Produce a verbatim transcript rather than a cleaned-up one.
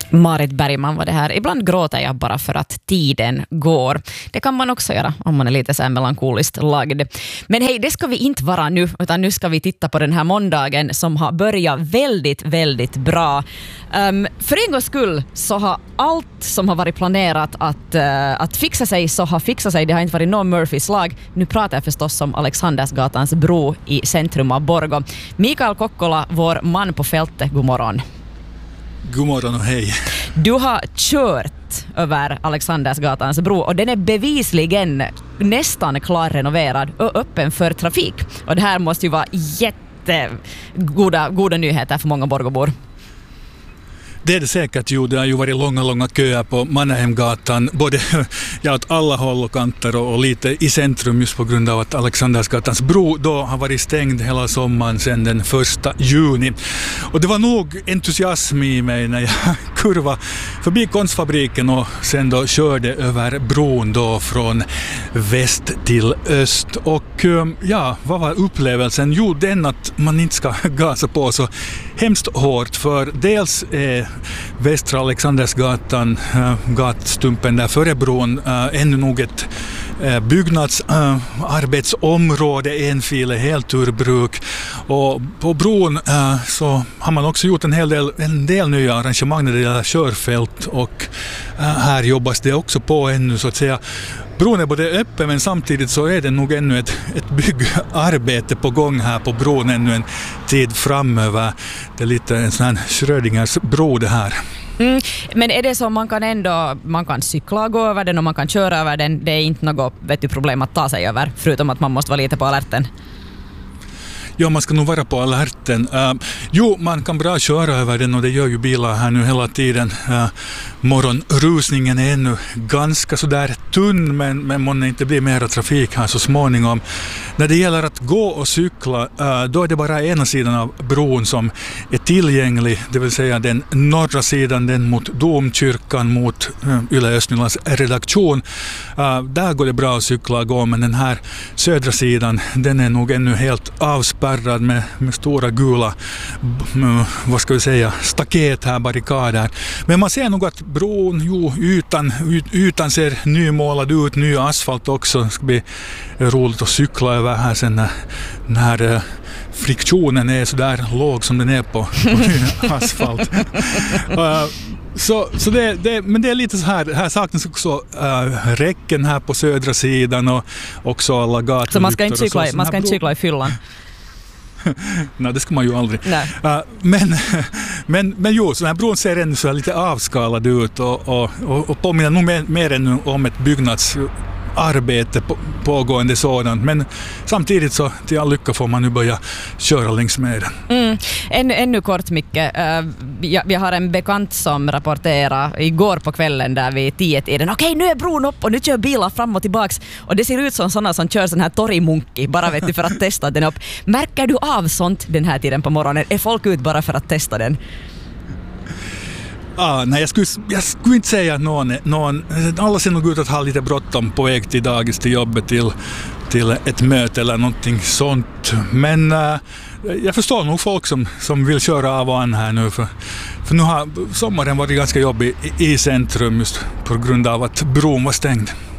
Marit Bergman var det här. Ibland gråter jag bara för att tiden går. Det kan man också göra om man är lite så här melankoliskt lagd. Men hej, det ska vi inte vara nu, utan nu ska vi titta på den här måndagen som har börjat väldigt, väldigt bra. Um, för en gångs skull så har allt som har varit planerat att, uh, att fixa sig så har fixat sig. Det har inte varit någon Murphys lag. Nu pratar jag förstås om Alexandersgatans bro i centrum av Borgå. Mikael Kokkola, vår man på fältet, god morgon. God morgon och hej. Du har kört över Alexandersgatans bro och den är bevisligen nästan klarrenoverad och öppen för trafik. Och det här måste ju vara jättegoda goda nyheter för många Borgåbor. Det är det säkert, jo. Det har ju varit långa, långa köer på Mannerheimgatan, både ja, åt alla håll och kanter och, och lite i centrum just på grund av att Alexandersgatans bro då har varit stängd hela sommaren sedan den första juni. Och det var nog entusiasm i mig när jag kurva förbi konstfabriken och sen då körde över bron då från väst till öst. Och ja, vad var upplevelsen? Jo, den att man inte ska gasa på så hemskt hårt, för dels är västra Alexandersgatan, äh, gatstumpen där före bron, äh, ännu nog ett äh, byggnadsarbetsområde, äh, en fil är helt ur bruk. Och på bron äh, så har man också gjort en hel del, en del nya arrangemang när det gäller körfält, och äh, här jobbas det också på ännu så att säga. Bron är både öppen, men samtidigt så är det nog ännu ett, ett byggarbete på gång här på bron ännu en tid framöver. Det är lite en sån här Schrödingers bro det här. Mm, men är det så man kan ändå man kan cykla och gå över den och man kan köra över den? Det är inte något vet du, problem att ta sig över, förutom att man måste vara lite på alerten. Ja, man ska nog vara på alerten. Uh, jo, man kan bra köra över den och det gör ju bilar här nu hela tiden. Uh, morgonrusningen är ännu ganska sådär tunn, men, men måste inte bli mera trafik här så småningom. När det gäller att gå och cykla, uh, då är det bara ena sidan av bron som är tillgänglig, det vill säga den norra sidan, den mot Domkyrkan, mot uh, Yle Östnylands redaktion. Uh, där går det bra att cykla och gå, men den här södra sidan, den är nog ännu helt avspärrad med, med stora gula vad ska vi säga, staket här, barrikader. Men man ser nog att bron, jo, ytan, ytan ser nymålad ut, ny asfalt också. Det ska bli roligt att cykla över här sen när, när friktionen är så där låg som den är på, på ny asfalt. uh, Så, så det, det, men det är lite så här, här saknas också uh, räcken här på södra sidan och också alla gator. Så man ska inte cykla, man ska inte cykla i fyllan? Nej, det ska man ju aldrig. Uh, men, men, men jo, så den här bron ser ännu så lite avskalad ut och, och, och, och påminner nog mer, mer än om ett byggnadsarbete på, pågående sådant. Men samtidigt så till all lycka får man nu börja köra längs med den. Mm. Ännu, ännu kort mycket. Uh, jag, jag har en bekant som rapporterade igår på kvällen där vid tio-tiden. Okej, nu är bron upp och nu kör bilar fram och tillbaks. Och det ser ut som sådana som kör sån här torimunki, bara vet du, för att testa den upp. Märker du av sånt den här tiden på morgonen? Är folk ut bara för att testa den? Ah, nej, jag skulle, jag skulle inte säga att någon, någon, alla ser nog ut att ha lite bråttom på väg till dagis, till jobbet, till, till ett möte eller någonting sånt. Men äh, jag förstår nog folk som, som vill köra av och an här nu, för, för nu har sommaren varit ganska jobbig i, i centrum just på grund av att bron var stängd.